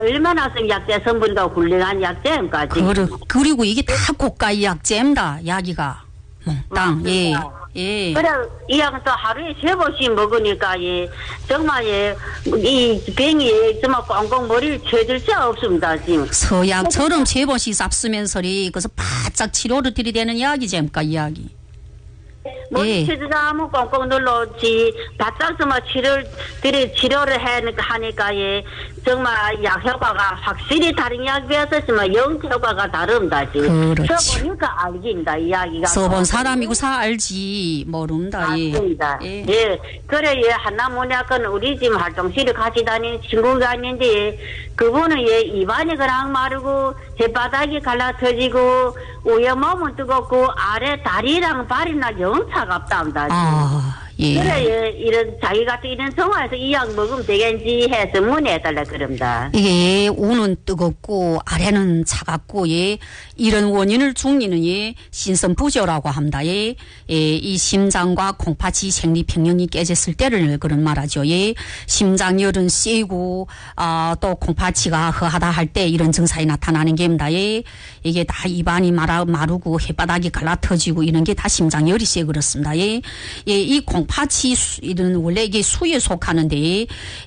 얼마나 약재 성분과 훌륭한 약재까지. 그리고 이게 다 고가 약재입니다. 야기가 몽땅. 예. 예. 그래 이 약은 또 하루에 3번씩 먹으니까 예 정말 이 병이 정말 꽁꽁 머리를 쳐질 수 없습니다 지금. 서약처럼 3번씩 잡수면서리 그래서 바짝 치료를 들이대는 약이잼까 이야기. 머리 치즈가 아무 꽁꽁 눌러지 바짝서만 치료를 하니까 예 정말 약 효과가 확실히 다른 약 비해서지만 영 효과가 다릅니다 지금. 그렇지. 써보니까 알긴다 이야기가. 써본 사람이고 사 알지 모른다. 예. 맞습니다. 예. 그래 예 한남문약은 우리 지금 활동실에 같이 다니는 친구가 있는데 그분은 예 입안이 그랑 마르고 혓바닥이 갈라터지고 위에 몸은 뜨겁고 아래 다리랑 발이나 영 차갑답니다. 예. 그래 예 이런 자기 같은 이런 상황에서 이 약 먹으면 되겠지 해서 문의해달라 그럽니다. 이게 우는 뜨겁고 아래는 차갑고 예 이런 원인을 중리는 예 신선부조라고 합니다. 예. 이 심장과 콩팥이 생리평형이 깨졌을 때를 그런 말하죠. 예. 심장열은 세고 또 콩팥이가 허하다 할 때 이런 증상이 나타나는 게입니다. 예. 이게 다 입안이 마르고 혓바닥이 갈라터지고 이런 게 다 심장열이 세 그렇습니다. 예. 예. 이 콩팥이 이런 원래 이게 수에 속하는데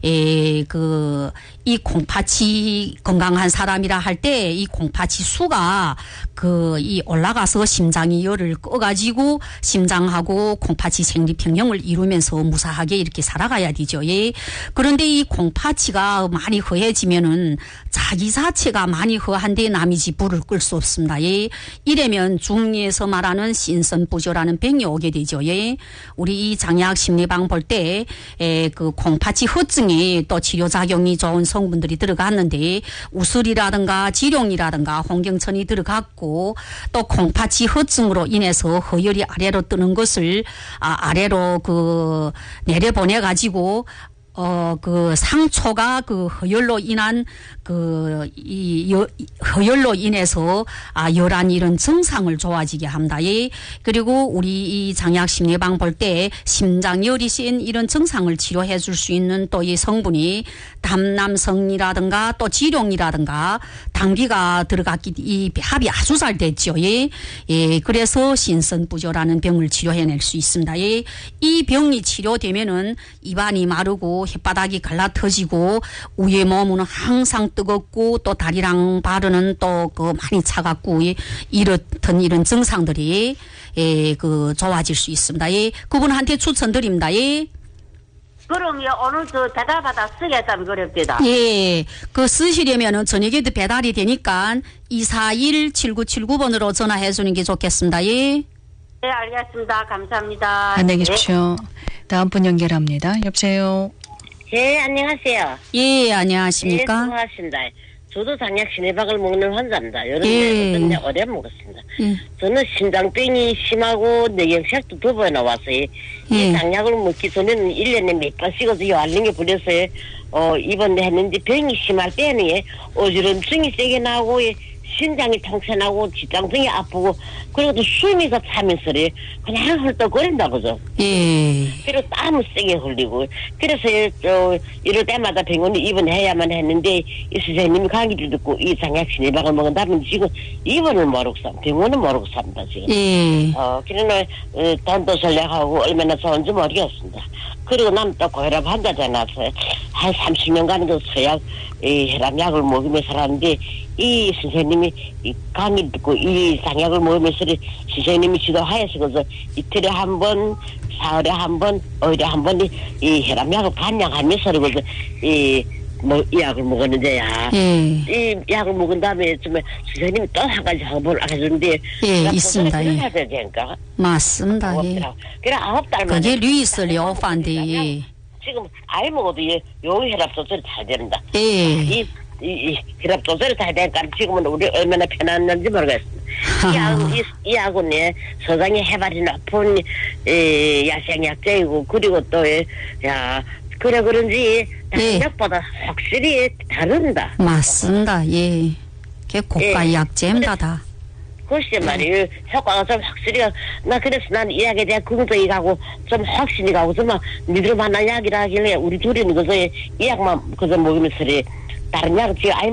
이 콩팥이 건강한 사람이라 할 때 이 콩팥이 수가 이 올라가서 심장이 열을 꺼가지고 심장하고 콩팥이 생리평형을 이루면서 무사하게 이렇게 살아가야 되죠. 예. 그런데 이 콩팥이가 많이 허해지면은 자기 자체가 많이 허한데 남이 집 불을 끌 수 없습니다. 예. 이래면 중리에서 말하는 신선부조라는 병이 오게 되죠. 예. 우리 이 장약 심리방 볼 때 그 콩팥이 허증에 또 치료작용이 좋은 성분들이 들어갔는데 우슬이라든가 지룡이라든가 홍경천이 들어갔고 또 콩팥이 허증으로 인해서 허열이 아래로 뜨는 것을 아래로 내려보내 가지고 상초가 허열로 인한 허열로 인해서 열한 이런 증상을 좋아지게 합니다. 예. 그리고 우리 이 장약 심리방 볼 때 심장열이 센 이런 증상을 치료해 줄 수 있는 또 이 성분이 담남성이라든가 또 지룡이라든가 당귀가 들어갔기 이 합이 아주 잘 됐죠. 예. 예. 그래서 신선부조라는 병을 치료해낼 수 있습니다. 예. 이 병이 치료되면은 입안이 마르고 혓바닥이 갈라터지고 위에 몸은 항상 뜨겁고 또 다리랑 발은 또 많이 차갑고 이렇던 이런 증상들이 좋아질 수 있습니다. 예. 그분한테 추천드립니다. 예. 그럼 오늘 배달받아 쓰겠다면 그럽니다. 예. 쓰시려면은 저녁에도 배달이 되니까 241-7979번으로 전화해 주는 게 좋겠습니다. 예. 네, 알겠습니다. 감사합니다. 안녕히 계십시오. 다음 분 연결합니다. 여보세요. 네, 안녕하세요. 예, 안녕하십니까? 네, 고맙습니다. 저도 장약 신해박을 먹는 환자입니다. 여름에 오래 먹었습니다. 저는 심장병이 심하고 뇌경색도 2번 나왔어요. 이 장약을 먹기 전에는 1년에 몇 번씩 요알링에 불려서 입원을 했는데 병이 심할 때는 어지럼증이 세게 나고 심장이 통쾌나고 지장등이 아프고 그리고 또 숨이 더 차면서 그냥 헐떡거린다 그죠. 예. 그리고 땀을 세게 흘리고 그래서 이럴 때마다 병원에 입원해야만 했는데 이 선생님이 강의를 듣고 이 장약 신해박을 먹은다면 지금 입원을 모르고 삽니다. 병원은 모르고 삽니다 지금. 예. 그러나 돈도 전략하고 얼마나 좋은지 모르겠습니다. 그리고 난 또 고혈압 환자잖아. 한 30년간 그 서약 혈압약을 먹으면서 살았는데 이 선생님이 이 강의 듣고 이 장약을 먹으면서 선생님이 지도하여서 그래서 이틀에 한 번, 사흘에 한 번, 5일에 한 번 이 혈압약을 반량하면서 그래서 이 약을 먹었는데야. 이 약을 먹은 다음에 좀 선생님이 또 한 가지 방법을 알려주는데 예, 있습니다. 예. 되니까. 맞습니다. 예. 그래 9달 만에. 그게 루이슬리오판데 지금 아이 먹어도 요 혈압 조절이 잘 됩니다. 예. 이 혈압 조절이 잘 되니까 지금은 우리 얼마나 편안한지 모르겠습니다. 이 약은 서장의 해발이 높은 야생약제이고 그리고 또 그래 그런지 다른 약보다 확실히 다른다. 맞습니다. 예. 그게 고가 약제입니다 다. 글쎄 말이에요. 효과가 좀 확실히 나 그래서 난 이 약에 대한 긍정이 가고 좀 확신이 가고 좀 믿을 만한 약이라 하길래 우리 둘이는 그저 이 약만 그저 먹으면서 다른 약을 지금